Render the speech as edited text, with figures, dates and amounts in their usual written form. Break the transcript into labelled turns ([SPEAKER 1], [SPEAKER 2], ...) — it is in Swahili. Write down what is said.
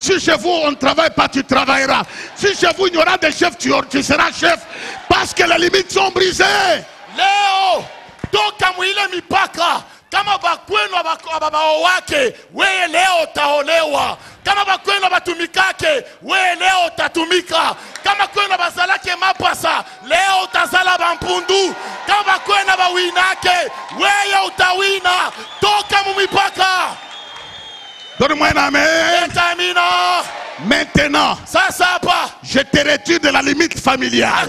[SPEAKER 1] Si chez vous on ne travaille pas, tu travailleras. Si chez vous il y aura des chefs, tu seras chef. Parce que les limites sont brisées.
[SPEAKER 2] Leo toka mwile mipaka. Kama bakwenu ababao wake, wewe leo utaolewa. Kama bakwenu batumikake, wewe leo utatumika. Kama kwenu bazalake mapasa, leo utazala bampundu. Kama bakwenu bawinake, wewe utawina. Toka mumipaka.
[SPEAKER 1] Donne-moi un amen.
[SPEAKER 2] Maintenant,
[SPEAKER 1] Maintenant,
[SPEAKER 2] sasa hapa
[SPEAKER 1] je te retire de la limite familiale.